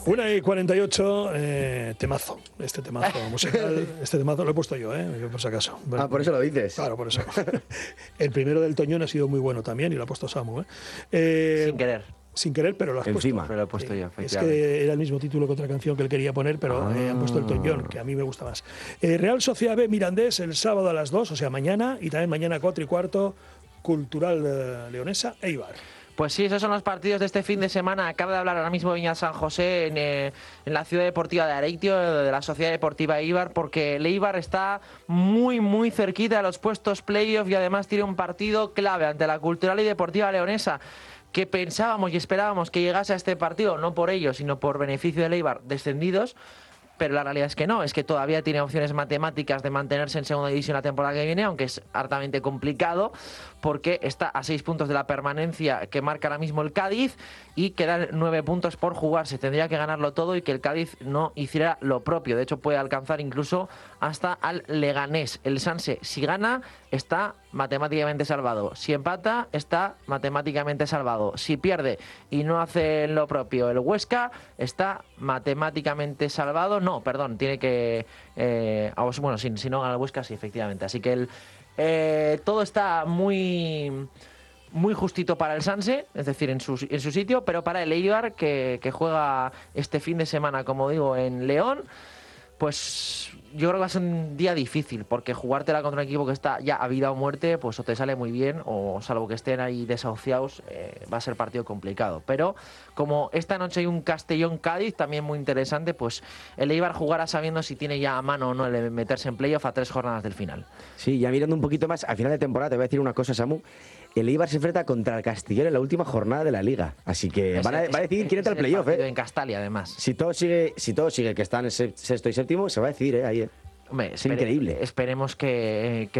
1:48, temazo. Este temazo musical, este temazo lo he puesto yo, por si acaso. Ah, por eso lo dices. Claro, por eso. El primero del Toñón ha sido muy bueno también y lo ha puesto Samu. Sin querer. Sin querer, pero lo has Encima. puesto. Pero lo he puesto yo, Es efectivamente. que era el mismo título que otra canción que él quería poner, pero han puesto el Toñón, que a mí me gusta más. Real Sociedad B Mirandés el sábado a las 2, o sea, mañana, y también mañana 4:15, Cultural Leonesa Eibar. Pues sí, esos son los partidos de este fin de semana. Acaba de hablar ahora mismo Viña San José en la ciudad deportiva de Areitio, de la Sociedad Deportiva Eibar, porque el Eibar está muy, muy cerquita de los puestos playoff y además tiene un partido clave ante la Cultural y Deportiva Leonesa, que pensábamos y esperábamos que llegase a este partido, no por ello, sino por beneficio del Eibar, descendidos. Pero la realidad es que no, es que todavía tiene opciones matemáticas de mantenerse en segunda división la temporada que viene, aunque es hartamente complicado, porque está a 6 puntos de la permanencia que marca ahora mismo el Cádiz y quedan 9 puntos por jugarse. Tendría que ganarlo todo y que el Cádiz no hiciera lo propio. De hecho, puede alcanzar incluso hasta al Leganés. El Sanse, si gana, está matemáticamente salvado. Si empata, está matemáticamente salvado. Si pierde y no hace lo propio el Huesca, está matemáticamente salvado. No, perdón, tiene que... bueno, si no gana el Huesca, sí, efectivamente. Así que todo está muy justito para el Sanse, es decir, en su sitio, pero para el Eibar, que juega este fin de semana, como digo, en León, pues yo creo que va a ser un día difícil, porque jugártela contra un equipo que está ya a vida o muerte, pues o te sale muy bien, o salvo que estén ahí desahuciados, va a ser partido complicado. Pero como esta noche hay un Castellón-Cádiz también muy interesante, pues el Eibar jugará sabiendo si tiene ya a mano o no el meterse en playoff a 3 jornadas del final. Sí, ya mirando un poquito más, al final de temporada te voy a decir una cosa, Samu. El Eibar se enfrenta contra el Castellón en la última jornada de la Liga. Así que va a decidir quién entra al playoff, En Castalia, además. Si todo sigue que están en sexto y séptimo, se va a decidir, ahí. Hombre, es increíble. Esperemos que